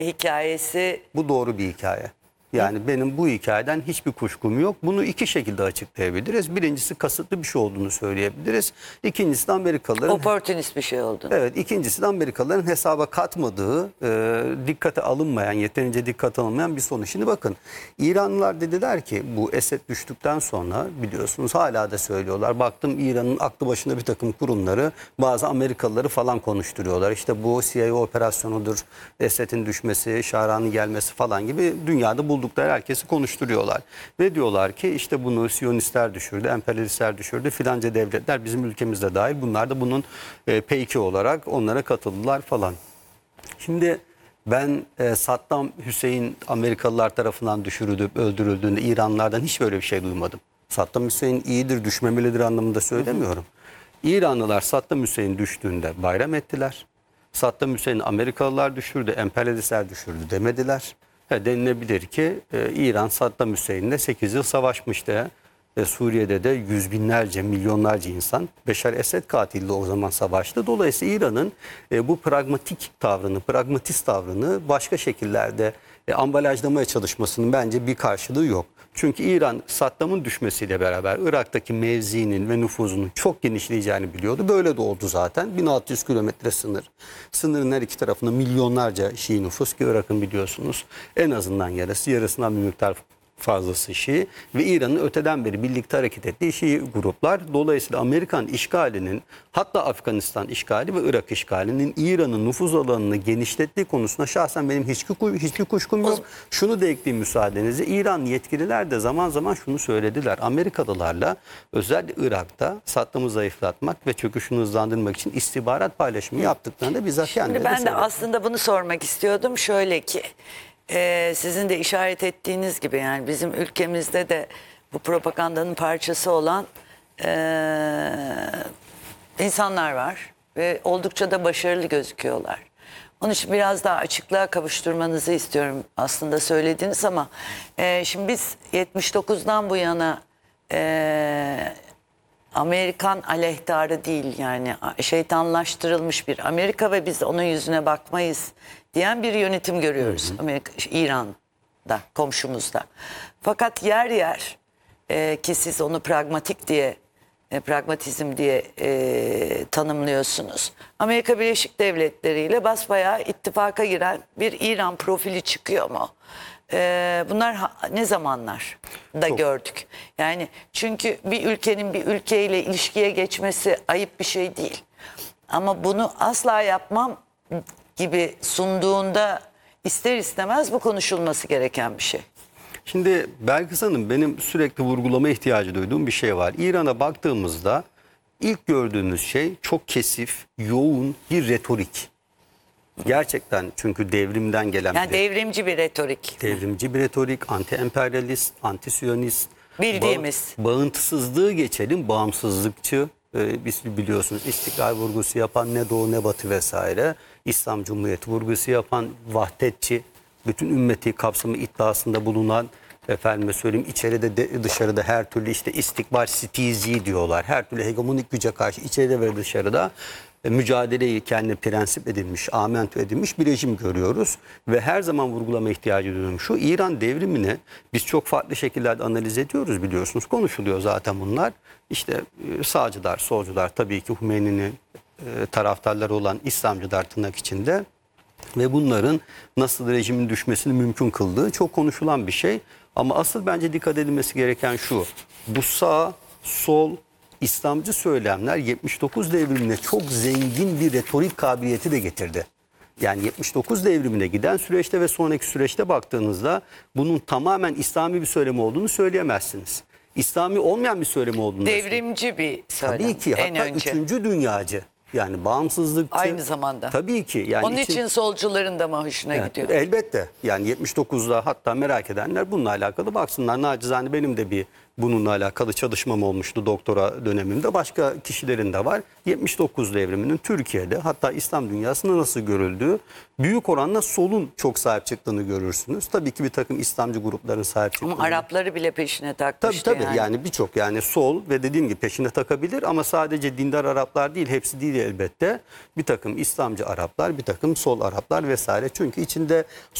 hikayesi. Bu doğru bir hikaye. Yani benim bu hikayeden hiçbir kuşkum yok. Bunu iki şekilde açıklayabiliriz. Birincisi kasıtlı bir şey olduğunu söyleyebiliriz. İkincisi de Amerikalıların... Oportunist bir şey oldu. Evet, ikincisi de Amerikalıların hesaba katmadığı, dikkate alınmayan, yeterince dikkate alınmayan bir sonuç. Şimdi bakın, İranlılar dediler ki bu Esed düştükten sonra biliyorsunuz hala da söylüyorlar. Baktım İran'ın aklı başında bir takım kurumları bazı Amerikalıları falan konuşturuyorlar. İşte bu CIA operasyonudur, Esed'in düşmesi, Şahran'ın gelmesi falan gibi dünyada buldukları herkesi konuşturuyorlar. Ve diyorlar ki işte bunu Siyonistler düşürdü, emperyalistler düşürdü, filanca devletler bizim ülkemizde dahil. Bunlar da bunun peyki olarak onlara katıldılar falan. Şimdi ben Saddam Hüseyin Amerikalılar tarafından düşürülüp öldürüldüğünde İranlılardan hiç böyle bir şey duymadım. Saddam Hüseyin iyidir, düşmemelidir anlamında söylemiyorum. İranlılar Saddam Hüseyin düştüğünde bayram ettiler. Saddam Hüseyin Amerikalılar düşürdü, emperyalistler düşürdü demediler. Denilebilir ki İran Saddam Hüseyin'le 8 yıl savaşmıştı. Suriye'de de yüz binlerce, milyonlarca insan Beşar Esed katili o zaman savaştı. Dolayısıyla İran'ın bu pragmatik tavrını, pragmatist tavrını başka şekillerde ambalajlamaya çalışmasının bence bir karşılığı yok. Çünkü İran Saddam'ın düşmesiyle beraber Irak'taki mevziinin ve nüfuzunun çok genişleyeceğini biliyordu. Böyle de oldu zaten. 1600 kilometre sınır. Sınırın her iki tarafında milyonlarca Şii nüfus ki Irak'ın biliyorsunuz en azından yarısından bir miktar fazlası Şii ve İran'ın öteden beri birlikte hareket ettiği Şii gruplar. Dolayısıyla Amerikan işgalinin, hatta Afganistan işgali ve Irak işgalinin İran'ın nüfuz alanını genişlettiği konusunda şahsen benim hiçbir kuşkum yok. Şunu da ekleyeyim müsaadenizle. İran yetkililer de zaman zaman şunu söylediler. Amerikalılarla özellikle Irak'ta Saddam'ı zayıflatmak ve çöküşünü hızlandırmak için istihbarat paylaşımı yaptıklarında bizzat kendileri Şimdi ben de söylediler. aslında bunu sormak istiyordum. Şöyle ki sizin de işaret ettiğiniz gibi yani bizim ülkemizde de bu propagandanın parçası olan insanlar var ve oldukça da başarılı gözüküyorlar. Onun için biraz daha açıklığa kavuşturmanızı istiyorum aslında söylediğiniz ama şimdi biz 79'dan bu yana Amerikan aleyhtarı değil yani şeytanlaştırılmış bir Amerika ve biz onun yüzüne bakmayız diyen bir yönetim görüyoruz. Amerika, İran'da, komşumuzda. Fakat yer yer ki siz onu pragmatizm diye tanımlıyorsunuz. Amerika Birleşik Devletleri ile basbayağı ittifaka giren bir İran profili çıkıyor mu? Bunlar ne zamanlar da gördük. Yani çünkü bir ülkenin bir ülkeyle ilişkiye geçmesi ayıp bir şey değil. Ama bunu asla yapmam gibi sunduğunda ister istemez bu konuşulması gereken bir şey. Şimdi Belkıs Hanım, benim sürekli vurgulama ihtiyacı duyduğum bir şey var. İran'a baktığımızda ilk gördüğümüz şey çok kesif, yoğun bir retorik. Gerçekten çünkü devrimden gelen yani devrimci bir retorik. Devrimci bir retorik, anti-emperyalist, anti-siyonist. Bildiğimiz. Bağımsızlığı geçelim, bağımsızlıkçı. Biz biliyorsunuz istiklal vurgusu yapan ne doğu ne batı vesaire. İslam Cumhuriyeti vurgusu yapan vahdetçi, bütün ümmeti kapsamı iddiasında bulunan, efendime söyleyeyim içeride de dışarıda her türlü işte istikbal sitizi diyorlar. Her türlü hegemonik güce karşı içeride ve dışarıda mücadeleyi kendine prensip edilmiş, amentü edilmiş bir rejim görüyoruz. Ve her zaman vurgulama ihtiyacı duyuyorum. Şu İran devrimini biz çok farklı şekillerde analiz ediyoruz biliyorsunuz. Konuşuluyor zaten bunlar. İşte sağcılar, solcular, tabii ki Hümeyni'nin taraftarları olan İslamcılar tırnak içinde. Ve bunların nasıl rejimin düşmesini mümkün kıldığı çok konuşulan bir şey. Ama asıl bence dikkat edilmesi gereken şu. Bu sağ, sol, İslamcı söylemler 79 devrimine çok zengin bir retorik kabiliyeti de getirdi. Yani 79 devrimine giden süreçte ve sonraki süreçte baktığınızda bunun tamamen İslami bir söylem olduğunu söyleyemezsiniz. İslami olmayan bir söylem olduğunu devrimci bir söylem. Tabii ki, hatta üçüncü dünyacı. Yani bağımsızlıkçı. Aynı zamanda. Tabii ki. Yani onun için solcuların da mı hoşuna gidiyor? Elbette. Yani 79'da hatta merak edenler bununla alakalı baksınlar. Nacizane benim de bir bununla alakalı çalışmam olmuştu doktora dönemimde. Başka kişilerin de var. 79 devriminin Türkiye'de, hatta İslam dünyasında nasıl görüldüğü, büyük oranla solun çok sahip çıktığını görürsünüz. Tabii ki bir takım İslamcı grupların sahip çıktığını. Ama Arapları bile peşine Tabii takmıştı tabii yani birçok, yani sol ve dediğim gibi peşine takabilir ama sadece dindar Araplar değil, hepsi değil elbette. Bir takım İslamcı Araplar, bir takım sol Araplar vesaire. Çünkü içinde